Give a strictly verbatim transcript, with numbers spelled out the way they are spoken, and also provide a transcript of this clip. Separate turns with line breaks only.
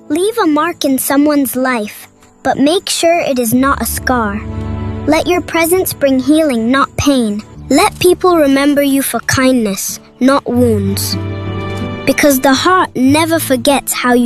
Leave a mark in someone's life, but make sure it is not a scar. Let your presence bring healing, not pain. Let people remember you for kindness, not wounds. Because the heart never forgets how you